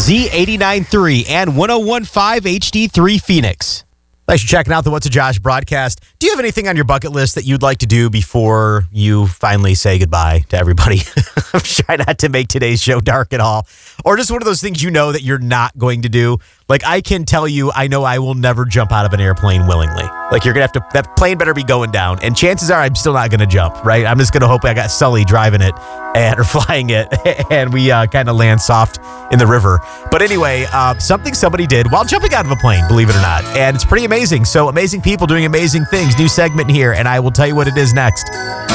Z89.3 and 101.5 HD3 Phoenix. Thanks for checking out the What's a Josh broadcast. Do you have anything on your bucket list that you'd like to do before you finally say goodbye to everybody? I'm trying not to make today's show dark at all. Or just one of those things you know that you're not going to do. Like, I can tell you, I know I will never jump out of an airplane willingly. Like, you're going to have to, that plane better be going down. And chances are I'm still not going to jump, right? I'm just going to hope I got Sully driving it or flying it. And we kind of land soft in the river. But anyway, something somebody did while jumping out of a plane, believe it or not. And it's pretty amazing. So amazing people doing amazing things. New segment here. And I will tell you what it is next.